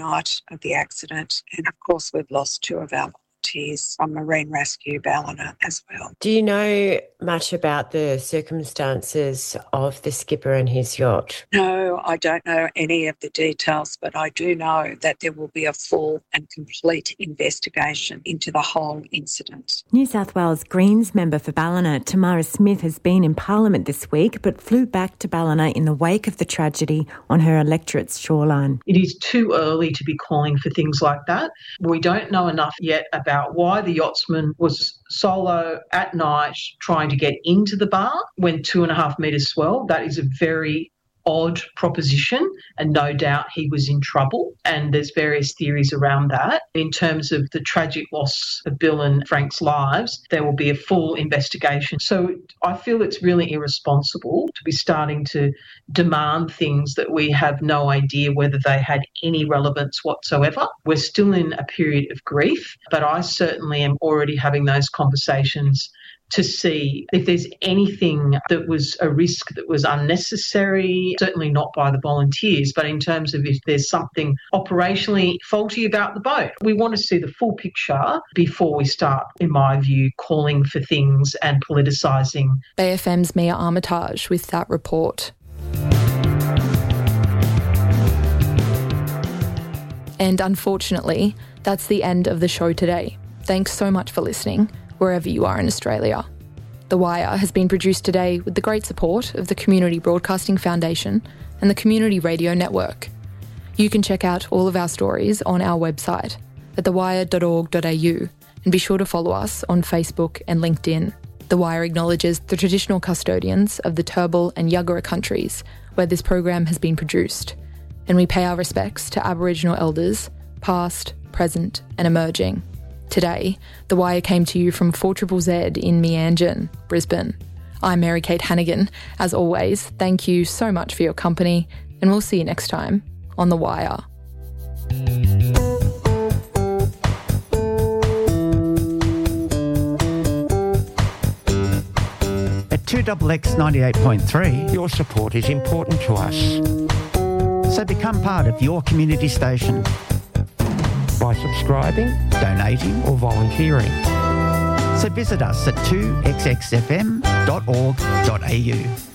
night of the accident. And of course, we've lost 2 of our volunteers from Marine Rescue Ballina as well. Do you know much about the circumstances of the skipper and his yacht? No, I don't know any of the details, but I do know that there will be a full and complete investigation into the whole incident. New South Wales Greens member for Ballina, Tamara Smith, has been in Parliament this week but flew back to Ballina in the wake of the tragedy on her electorate's shoreline. It is too early to be calling for things like that. We don't know enough yet about why the yachtsman was solo at night trying to get into the bar when 2.5 metres swell. That is a very odd proposition, and no doubt he was in trouble, and there's various theories around that. In terms of the tragic loss of Bill and Frank's lives, there will be a full investigation. So I feel it's really irresponsible to be starting to demand things that we have no idea whether they had any relevance whatsoever. We're still in a period of grief, but I certainly am already having those conversations to see if there's anything that was a risk that was unnecessary, certainly not by the volunteers, but in terms of if there's something operationally faulty about the boat. We want to see the full picture before we start, in my view, calling for things and politicising. Bay FM's Mia Armitage with that report. And unfortunately, that's the end of the show today. Thanks so much for listening, wherever you are in Australia. The Wire has been produced today with the great support of the Community Broadcasting Foundation and the Community Radio Network. You can check out all of our stories on our website at thewire.org.au and be sure to follow us on Facebook and LinkedIn. The Wire acknowledges the traditional custodians of the Turrbal and Yuggera countries where this program has been produced, and we pay our respects to Aboriginal elders, past, present and emerging. Today, The Wire came to you from 4ZZZ in Meanjin, Brisbane. I'm Mary-Kate Hannigan. As always, thank you so much for your company, and we'll see you next time on The Wire. At 2XX 98.3, your support is important to us. So become part of your community station by subscribing, donating or volunteering. So visit us at 2xxfm.org.au.